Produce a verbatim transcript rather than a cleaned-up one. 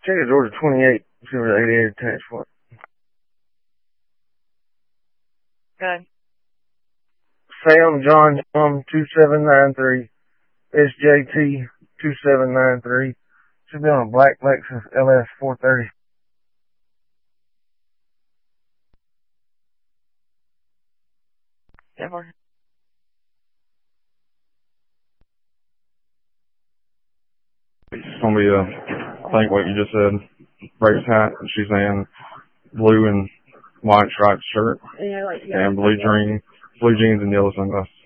Check it, Georgia twenty-eight, Silver eighty-eight attached for it. Good. Sam John John two seven nine three, S J T two seven nine three. Should be on a black Lexus L S four thirty. Never. It's gonna be a, I think what you just said, race hat. She's in blue and white striped shirt, Yeah, like, yeah, and blue jeans, blue jeans and yellow sunglasses.